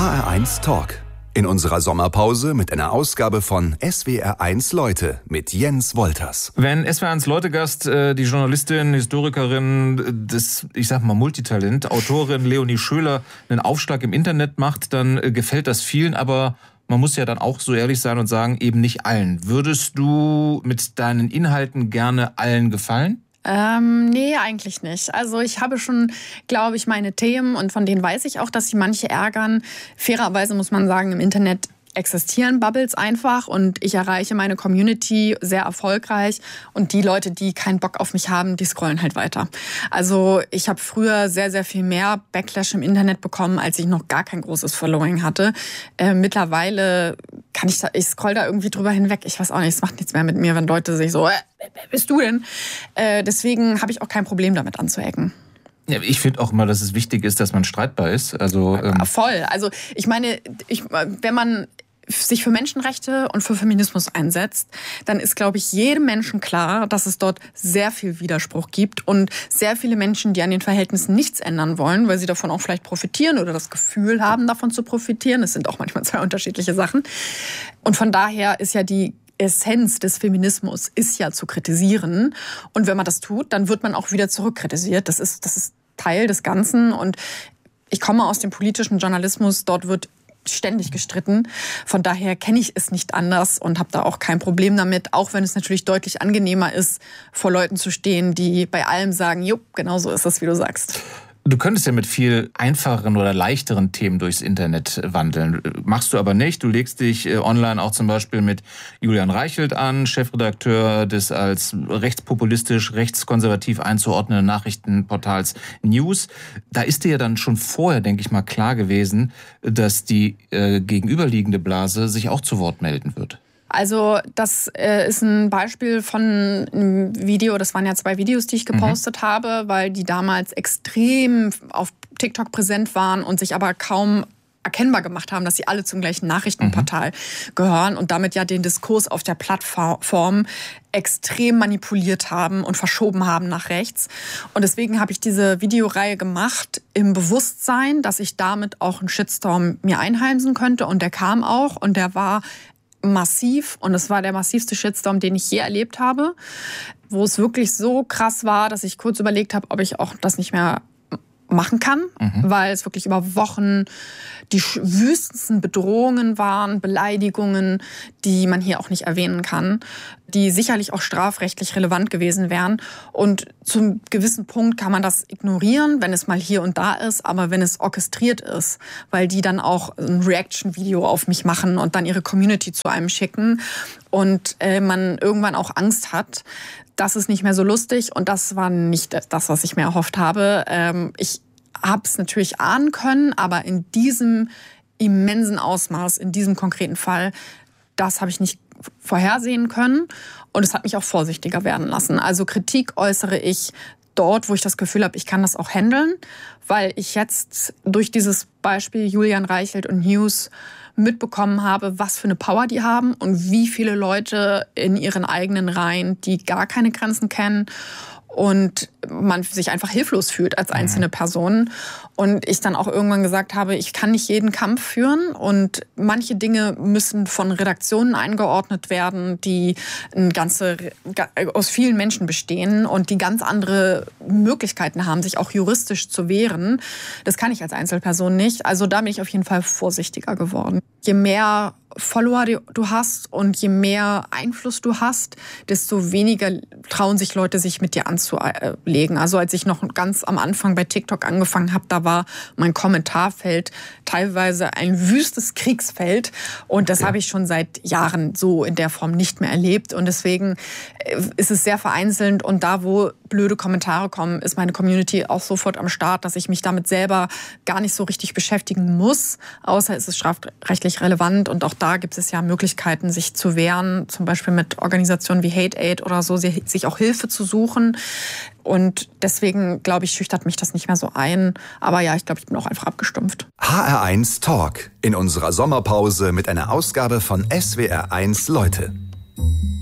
HR1 Talk. In unserer Sommerpause mit einer Ausgabe von SWR1 Leute mit Jens Wolters. Wenn SWR1 Leute-Gast die Journalistin, Historikerin, Multitalent, Autorin Leonie Schöler einen Aufschlag im Internet macht, dann gefällt das vielen, aber man muss ja dann auch so ehrlich sein und sagen, eben nicht allen. Würdest du mit deinen Inhalten gerne allen gefallen? Nee, eigentlich nicht. Also ich habe schon, glaube ich, meine Themen und von denen weiß ich auch, dass sie manche ärgern. Fairerweise muss man sagen, im Internet existieren Bubbles einfach und ich erreiche meine Community sehr erfolgreich und die Leute, die keinen Bock auf mich haben, die scrollen halt weiter. Also ich habe früher sehr, sehr viel mehr Backlash im Internet bekommen, als ich noch gar kein großes Following hatte. Mittlerweile ich scroll da irgendwie drüber hinweg. Ich weiß auch nicht, es macht nichts mehr mit mir, wenn Leute sich so, wer bist du denn? Deswegen habe ich auch kein Problem damit anzuecken. Ja, ich finde auch immer, dass es wichtig ist, dass man streitbar ist. Also voll. Also ich meine, wenn man sich für Menschenrechte und für Feminismus einsetzt, dann ist, glaube ich, jedem Menschen klar, dass es dort sehr viel Widerspruch gibt und sehr viele Menschen, die an den Verhältnissen nichts ändern wollen, weil sie davon auch vielleicht profitieren oder das Gefühl haben, davon zu profitieren. Es sind auch manchmal zwei unterschiedliche Sachen. Und von daher ist ja die Essenz des Feminismus ist ja zu kritisieren. Und wenn man das tut, dann wird man auch wieder zurückkritisiert. Das ist Teil des Ganzen. Und ich komme aus dem politischen Journalismus. Dort wird ständig gestritten. Von daher kenne ich es nicht anders und habe da auch kein Problem damit, auch wenn es natürlich deutlich angenehmer ist, vor Leuten zu stehen, die bei allem sagen, jupp, genau so ist das, wie du sagst. Du könntest ja mit viel einfacheren oder leichteren Themen durchs Internet wandeln. Machst du aber nicht. Du legst dich online auch zum Beispiel mit Julian Reichelt an, Chefredakteur des als rechtspopulistisch, rechtskonservativ einzuordnenden Nachrichtenportals News. Da ist dir ja dann schon vorher, denke ich mal, klar gewesen, dass die gegenüberliegende Blase sich auch zu Wort melden wird. Also das ist ein Beispiel von einem Video, das waren ja 2 Videos, die ich gepostet habe, weil die damals extrem auf TikTok präsent waren und sich aber kaum erkennbar gemacht haben, dass sie alle zum gleichen Nachrichtenportal gehören und damit ja den Diskurs auf der Plattform extrem manipuliert haben und verschoben haben nach rechts. Und deswegen habe ich diese Videoreihe gemacht im Bewusstsein, dass ich damit auch einen Shitstorm mir einheimsen könnte. Und der kam auch und der war massiv und es war der massivste Shitstorm, den ich je erlebt habe, wo es wirklich so krass war, dass ich kurz überlegt habe, ob ich auch das nicht mehr machen kann, weil es wirklich über Wochen die wüstensten Bedrohungen waren, Beleidigungen, die man hier auch nicht erwähnen kann, die sicherlich auch strafrechtlich relevant gewesen wären. Und zum gewissen Punkt kann man das ignorieren, wenn es mal hier und da ist, aber wenn es orchestriert ist, weil die dann auch ein Reaction-Video auf mich machen und dann ihre Community zu einem schicken und man irgendwann auch Angst hat, das ist nicht mehr so lustig und das war nicht das, was ich mir erhofft habe. Ich habe es natürlich ahnen können, aber in diesem immensen Ausmaß, in diesem konkreten Fall, das habe ich nicht vorhersehen können und es hat mich auch vorsichtiger werden lassen. Also Kritik äußere ich dort, wo ich das Gefühl habe, ich kann das auch handeln, weil ich jetzt durch dieses Beispiel Julian Reichelt und News mitbekommen habe, was für eine Power die haben und wie viele Leute in ihren eigenen Reihen, die gar keine Grenzen kennen und man sich einfach hilflos fühlt als einzelne Person. Und ich dann auch irgendwann gesagt habe, ich kann nicht jeden Kampf führen und manche Dinge müssen von Redaktionen eingeordnet werden, die aus vielen Menschen bestehen und die ganz andere Möglichkeiten haben, sich auch juristisch zu wehren. Das kann ich als Einzelperson nicht. Also da bin ich auf jeden Fall vorsichtiger geworden. Je mehr Follower du hast und je mehr Einfluss du hast, desto weniger trauen sich Leute, sich mit dir anzulegen. Also als ich noch ganz am Anfang bei TikTok angefangen habe, da war mein Kommentarfeld teilweise ein wüstes Kriegsfeld und das habe ich schon seit Jahren so in der Form nicht mehr erlebt und deswegen ist es sehr vereinzelt und da, wo blöde Kommentare kommen, ist meine Community auch sofort am Start, dass ich mich damit selber gar nicht so richtig beschäftigen muss, außer es ist strafrechtlich relevant und auch da gibt es ja Möglichkeiten, sich zu wehren, zum Beispiel mit Organisationen wie Hate Aid oder so, sich auch Hilfe zu suchen. Und deswegen, glaube ich, schüchtert mich das nicht mehr so ein. Aber ja, ich glaube, ich bin auch einfach abgestumpft. HR1 Talk in unserer Sommerpause mit einer Ausgabe von SWR1 Leute.